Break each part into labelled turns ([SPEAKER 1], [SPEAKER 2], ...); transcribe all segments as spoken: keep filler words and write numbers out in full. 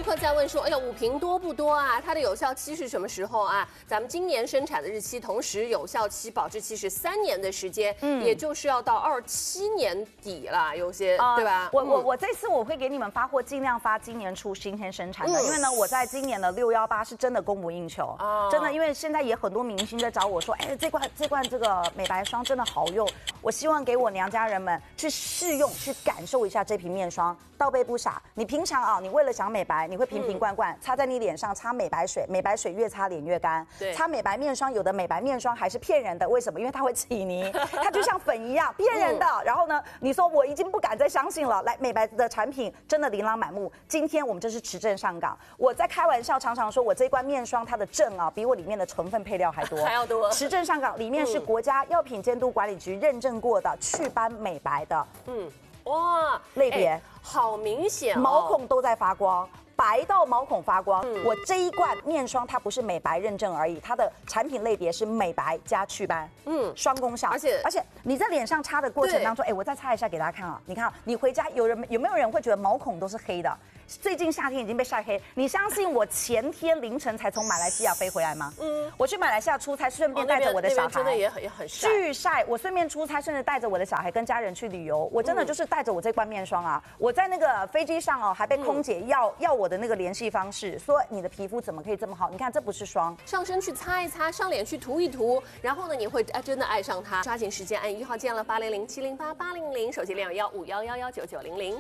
[SPEAKER 1] 客在问说，哎呀，五瓶多不多啊？它的有效期是什么时候啊？咱们今年生产的日期，同时有效期保质期是三年的时间，嗯，也就是要到二七年底了，有些、呃、对吧？
[SPEAKER 2] 我我我这次我会给你们发货，尽量发今年初今天生产的，嗯、因为呢，我在今年的六幺八是真的供不应求，哦、真的，因为现在也很多明星在找我说，哎，这罐这罐这个美白霜真的好用，我希望给我娘家人们去试用，去感受一下这瓶面霜，倒杯不傻。你平常啊，你为了想美白，你会瓶瓶罐罐、嗯、擦在你脸上，擦美白水，美白水越擦脸越干。对，擦美白面霜，有的美白面霜还是骗人的，为什么？因为它会起泥，它就像粉一样，骗人的。嗯、然后呢，你说我已经不敢再相信了，来美白的产品真的琳琅满目。今天我们这是持证上岗，我在开玩笑，常常说我这罐面霜它的证啊，比我里面的成分配料还多，
[SPEAKER 1] 还要多。
[SPEAKER 2] 持证上岗，里面是国家药品监督管理局认证过的祛斑美白的，嗯，哇，类别、欸、
[SPEAKER 1] 好明显、哦，
[SPEAKER 2] 毛孔都在发光。白到毛孔发光，嗯、我这一罐面霜它不是美白认证而已，它的产品类别是美白加祛斑，嗯，双功效。而且而且你在脸上擦的过程当中，哎，我再擦一下给大家看啊，你看，你回家有人有没有人会觉得毛孔都是黑的？最近夏天已经被晒黑，你相信我前天凌晨才从马来西亚飞回来吗？嗯，我去马来西亚出差，顺便带着我的小孩，
[SPEAKER 1] 真的也很也很晒。
[SPEAKER 2] 巨晒，我顺便出差，甚至带着我的小孩跟家人去旅游，我真的就是带着我这罐面霜啊，我在那个飞机上哦，还被空姐要、嗯、要我的那个联系方式，说你的皮肤怎么可以这么好？你看这不是霜，
[SPEAKER 1] 上身去擦一擦，上脸去涂一涂，然后呢，你会哎真的爱上它。抓紧时间按一号键了，八零零七零八八零零，手机零幺五幺幺幺九九零零。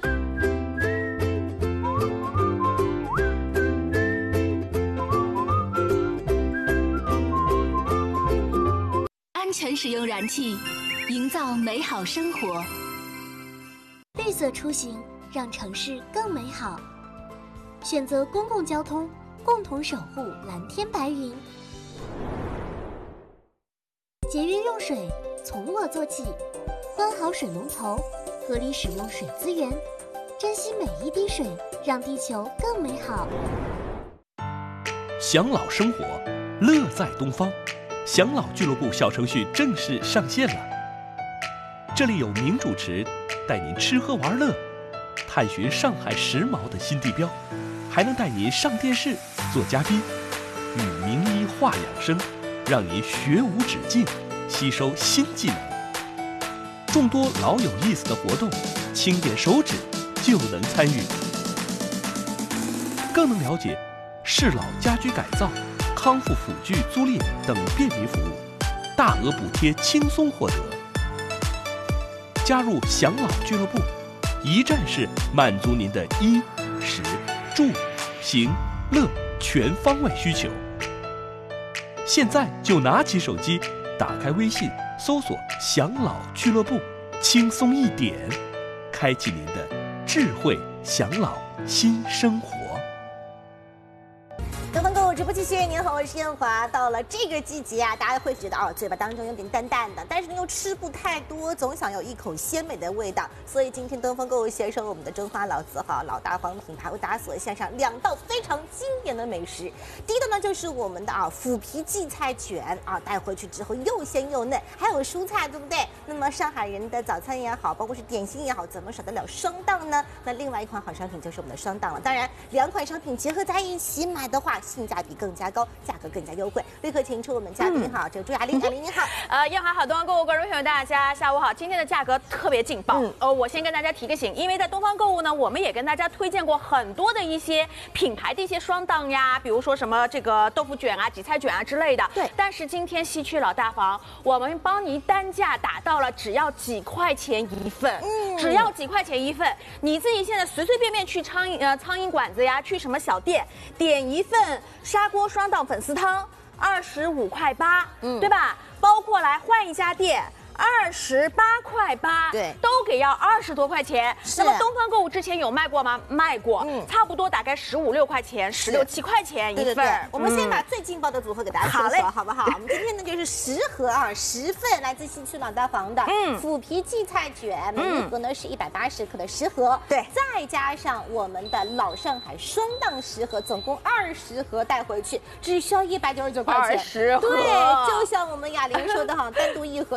[SPEAKER 3] 安全使用燃气，营造美好生活。
[SPEAKER 4] 绿色出行，让城市更美好。选择公共交通，共同守护蓝天白云。节约用水，从我做起。关好水龙头，合理使用水资源，珍惜每一滴水，让地球更美好。
[SPEAKER 5] 享老生活，乐在东方。享老俱乐部小程序正式上线了，这里有名主持带您吃喝玩乐，探寻上海时髦的新地标，还能带您上电视做嘉宾，与名医话养生，让您学无止境，吸收新技能。众多老有意思的活动，轻点手指就能参与，更能了解适老家居改造、康复辅具租赁等便民服务，大额补贴轻松获得。加入享老俱乐部，一站式满足您的衣食住行乐全方位需求。现在就拿起手机，打开微信，搜索享老俱乐部，轻松一点，开启您的智慧享老新生活。
[SPEAKER 6] 东方购物直播继续，您好，我是燕华。到了这个季节啊，大家会觉得哦，嘴巴当中有点淡淡的，但是呢又吃不太多，总想有一口鲜美的味道。所以今天东方购物携手我们的中华老字号老大黄品牌，为大家所献上两道非常经典的美食。第一道呢就是我们的啊腐皮荠菜卷啊，带回去之后又鲜又嫩，还有蔬菜，对不对？那么上海人的早餐也好，包括是点心也好，怎么少得了双档呢？那另外一款好商品就是我们的双档了。当然，两款商品结合在一起买的话，性价比更加高，价格更加优惠。立刻请出我们嘉宾好，这个朱雅玲，雅玲你好。
[SPEAKER 7] 呃，燕华好，东方购物观众朋友大家下午好。今天的价格特别劲爆，嗯，呃，我先跟大家提个醒，因为在东方购物呢，我们也跟大家推荐过很多的一些品牌的一些双档呀，比如说什么这个豆腐卷啊、荠菜卷啊之类的。对。但是今天西区老大房，我们帮您单价打到了只要几块钱一份，嗯，只要几块钱一份，你自己现在随随便便去苍蝇呃苍蝇馆子呀，去什么小店点一份砂锅双档粉丝汤，二十五块八，嗯，对吧？包括来换一家店。二十八块八，对，都给要二十多块钱。那么东方购物之前有卖过吗？卖过，嗯，差不多大概十五六块钱，十六七块钱一份。对对对，
[SPEAKER 6] 我们先把最劲爆的组合给大家说说，好不好？我们今天呢就是十盒啊，十份来自西区老大房的，嗯，腐皮荠菜卷，每一盒呢是一百八十克的十盒，对，再加上我们的老上海双档十盒，总共二十盒带回去，只需要一百九十九块钱。
[SPEAKER 7] 二十盒，
[SPEAKER 6] 对，就像我们雅玲说的哈，单独一盒就几块。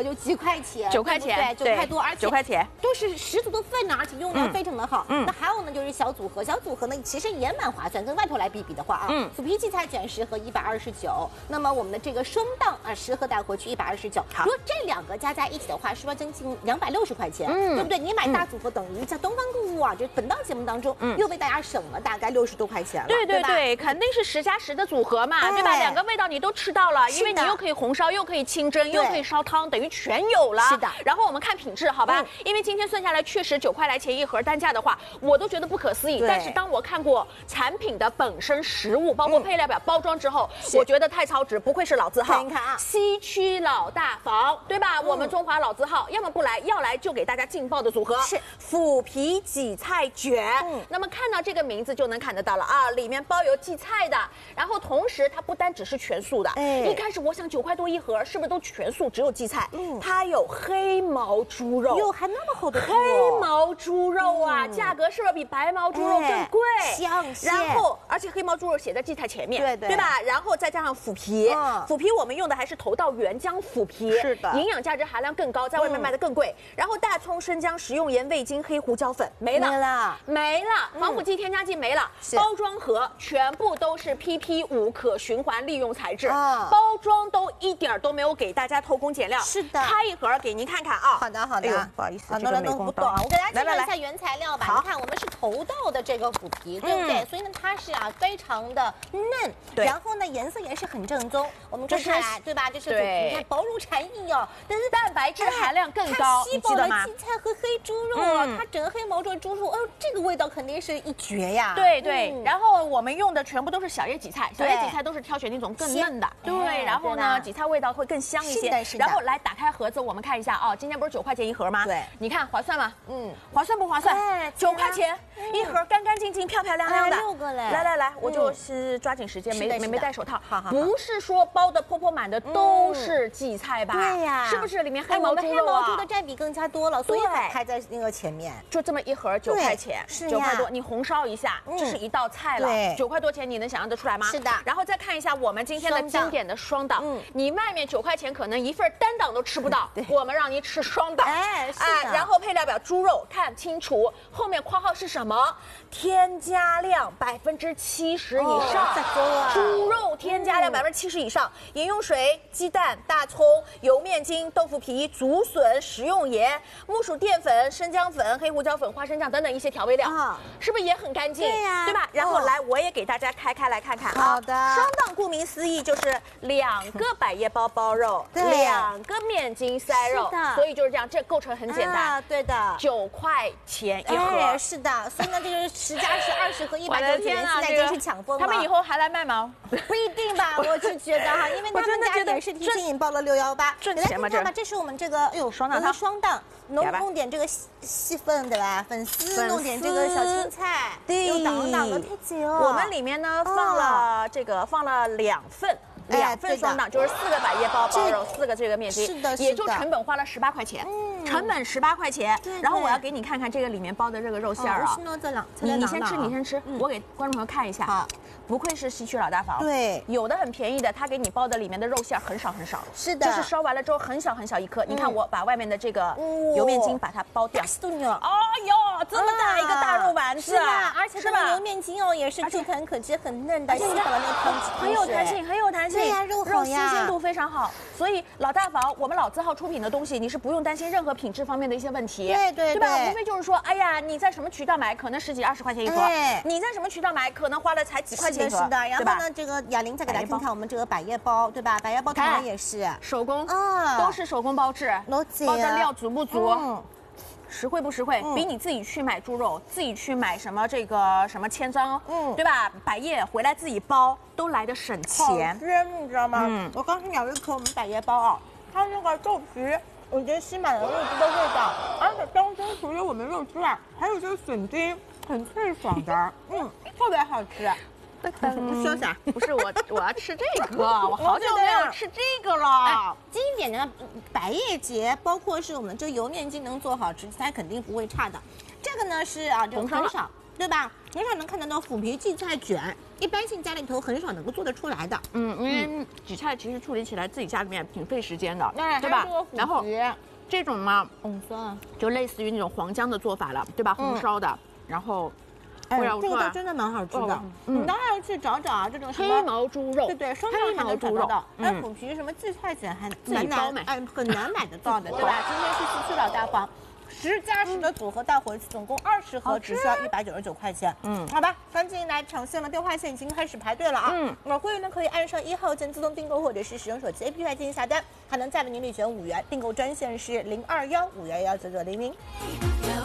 [SPEAKER 6] 块钱，
[SPEAKER 7] 九块钱，
[SPEAKER 6] 对，九块多，而且
[SPEAKER 7] 九块钱
[SPEAKER 6] 都是十足的分呢，而且用料非常的好。嗯，那还有呢，就是小组合，小组合呢其实也蛮划算，跟外头来比比的话啊，嗯，腐皮荠菜卷十盒一百二十九，那么我们的这个双档啊十盒带回去一百二十九，如果这两个加在一起的话，是不是将近两百六十块钱？嗯，对不对？你买大组合等于在东方购物啊，就本档节目当中又为大家省了大概六十多块钱了，
[SPEAKER 7] 对对对，肯定是十加十的组合嘛，对吧？两个味道你都吃到了，因为你又可以红烧，又可以清蒸，又可以烧汤，等于全有了。
[SPEAKER 6] 是的。
[SPEAKER 7] 然后我们看品质，好吧？因为今天算下来确实九块来钱一盒单价的话，我都觉得不可思议。但是当我看过产品的本身实物，包括配料表、包装之后，我觉得太超值，不愧是老字号。
[SPEAKER 6] 你看啊，
[SPEAKER 7] 西区老大房，对吧？我们中华老字号，要么不来，要来就给大家劲爆的组合
[SPEAKER 6] 是
[SPEAKER 7] 腐皮荠菜卷。嗯，那么看到这个名字就能看得到了啊，里面包有荠菜的，然后同时它不单只是全素的，哎，一开始我想九块多一盒，是不是都全素，只有荠菜？嗯，它有黑毛猪肉，
[SPEAKER 6] 哟，还那么厚的
[SPEAKER 7] 黑毛猪肉啊，嗯、价格是不是比白毛猪肉更贵？
[SPEAKER 6] 香
[SPEAKER 7] 然后，而且黑毛猪肉写在荠菜前面，
[SPEAKER 6] 对对，
[SPEAKER 7] 对吧？然后再加上腐皮，嗯、腐皮我们用的还是头道原浆腐皮，
[SPEAKER 6] 是的，
[SPEAKER 7] 营养价值含量更高，在外面卖的更贵。嗯、然后大葱、生姜、食用盐、味精、黑胡椒粉没了，
[SPEAKER 6] 没了，
[SPEAKER 7] 没了，防腐剂、添加剂没了，嗯、包装盒全部都是 P P 五可循环利用材质，嗯、包装都一点都没有给大家偷工减料。
[SPEAKER 6] 是的，
[SPEAKER 7] 开一盒给您看看啊。
[SPEAKER 6] 好的好的，
[SPEAKER 7] 哎、不好意思，
[SPEAKER 6] 很多人都不懂，我给大家介绍一下原材料吧。
[SPEAKER 7] 好，
[SPEAKER 6] 你看我们是头道的这个腐皮，对不对？所以呢，它是啊非常的嫩，
[SPEAKER 7] 对，
[SPEAKER 6] 然后呢颜色也是很正宗。我们看下来，对吧？这是腐皮，看薄如蝉翼哦，但是
[SPEAKER 7] 蛋白质含量更高，
[SPEAKER 6] 它吸饱了荠菜和黑猪肉啊，它整个黑毛猪猪肉，哎呦，这个味道肯定是一绝呀。
[SPEAKER 7] 对对，然后我们用的全部都是小叶荠菜，小叶荠菜都是挑选那种更嫩的，对，然后呢，荠菜味道会更香一些。
[SPEAKER 6] 是的，
[SPEAKER 7] 然后来打开盒子，我们看一下啊，今天不是九块钱一盒吗？
[SPEAKER 6] 对，
[SPEAKER 7] 你看划算吗？嗯，划算不划算？九块钱一盒，干干净净、漂漂亮亮的，
[SPEAKER 6] 六个嘞。
[SPEAKER 7] 来来来，我就是抓紧时间，没没没戴手套。
[SPEAKER 6] 好好，
[SPEAKER 7] 不是说包的破破满的都是荠菜吧？
[SPEAKER 6] 对呀，
[SPEAKER 7] 是不是里面黑毛猪肉啊？
[SPEAKER 6] 黑毛猪的占比更加多了，所以排在那个前面。
[SPEAKER 7] 就这么一盒九块钱，
[SPEAKER 6] 是
[SPEAKER 7] 九块多，你红烧一下，这是一道菜了。
[SPEAKER 6] 对，
[SPEAKER 7] 九块多钱，你能想象得出来吗？
[SPEAKER 6] 是的。
[SPEAKER 7] 然后再看一下我们今天的经典的双档，嗯，你外面九块钱可能一份单档都吃不到，我们让你吃双档。
[SPEAKER 6] 哎，是的。
[SPEAKER 7] 然后配料表猪肉看清楚，后面括号是什么？添加量百分之七十以上，猪肉添加量百分之七十以上，饮用水、鸡蛋、大葱、油面筋、豆腐皮、竹笋、食用盐、木薯淀粉、生姜粉、黑胡椒粉、花生酱等等一些调味料，是不是也很干净？
[SPEAKER 6] 对呀，
[SPEAKER 7] 对吧？然后来，我也给大家开开来看看啊。
[SPEAKER 6] 好的。
[SPEAKER 7] 双档顾名思义就是两个百叶包包肉，两个面筋塞肉，所以就是这样，这构成很简单。
[SPEAKER 6] 对的，
[SPEAKER 7] 九块钱一盒。
[SPEAKER 6] 是的，所以呢，这就是十加十、二十和一百九十元，现在真是抢疯了。
[SPEAKER 7] 他们以后还来卖吗？
[SPEAKER 6] 不一定吧，我是觉得哈，因为他们家也是提前引爆了六幺八。
[SPEAKER 7] 赚钱吗？这
[SPEAKER 6] 这是我们这个哎呦双档，双档，弄弄点这个细粉对吧？粉丝，弄点这个小青菜，有档档的太久。
[SPEAKER 7] 我们里面呢放了这个放了两份。两份双档就是四个百叶包包肉，四个这个面筋，
[SPEAKER 6] 是的，
[SPEAKER 7] 也就成本花了十八块钱，嗯，成本十八块钱。然后我要给你看看这个里面包的这个肉馅儿啊，你你先吃，你先吃，我给观众朋友看一下。好。不愧是西区老大房，
[SPEAKER 6] 对，
[SPEAKER 7] 有的很便宜的，他给你包的里面的肉馅很少很少，
[SPEAKER 6] 是的，
[SPEAKER 7] 就是烧完了之后很小很小一颗。你看我把外面的这个油面筋把它包掉，
[SPEAKER 6] 哦
[SPEAKER 7] 哟，这么大一个大肉丸子
[SPEAKER 6] 啊，而且这个油面筋哦也是触感可及，很嫩的，吸饱了那个汤汁，
[SPEAKER 7] 很有弹性，很有弹性，
[SPEAKER 6] 对呀，肉
[SPEAKER 7] 肉新鲜度非常好。所以老大房我们老字号出品的东西，你是不用担心任何品质方面的一些问题，
[SPEAKER 6] 对对
[SPEAKER 7] 对吧？无非就是说，哎呀，你在什么渠道买，可能十几二十块钱一盒，你在什么渠道买，可能花了才几块钱一盒，
[SPEAKER 6] 是的，然后。那这个雅玲再给大家看看我们这个百叶包，对吧？百叶包同样也是
[SPEAKER 7] 手工啊，都是手工包制，包的料足不足？嗯，实惠不实惠？比你自己去买猪肉，自己去买什么这个什么千张，嗯，对吧？百叶回来自己包都来的省钱，
[SPEAKER 6] 鲜，你知道吗？嗯，我刚才咬一口我们百叶包啊，它那个豆皮，我觉得吸满了肉汁的味道，而且当中除了我们肉之外，还有这个笋丁，很脆爽的，嗯，特别好吃。
[SPEAKER 7] 嗯，说啥？不是我，我要吃这个，我好久没有吃这个了。
[SPEAKER 6] 经典的百叶结，包括是我们这油面筋能做好吃，它肯定不会差的。这个呢是啊，就很少，对吧？很少能看得到腐皮荠菜卷，一般性家里头很少能够做得出来的。
[SPEAKER 7] 嗯，因为荠菜其实处理起来自己家里面挺费时间的，对吧？然后这种嘛，
[SPEAKER 6] 红酸，
[SPEAKER 7] 就类似于那种黄姜的做法了，对吧？红烧的，然后。
[SPEAKER 6] 哎，这个倒真的蛮好吃的。嗯，大家要去找找啊，这种什么
[SPEAKER 7] 黑毛猪肉，
[SPEAKER 6] 对对，双料还能找得到。哎，虎皮什么荠菜籽还难难哎很难买得到的，对吧？今天是四七老大方，十加十的组合带回去，总共二十盒，只需要一百九十九块钱。嗯，好吧，赶紧来抢线了，电话线已经开始排队了啊。嗯，那会员呢可以按上一号键自动订购，或者是使用手机 A P P 来进行下单，还能再为您领选五元。订购专线是零二幺五幺幺九九零零。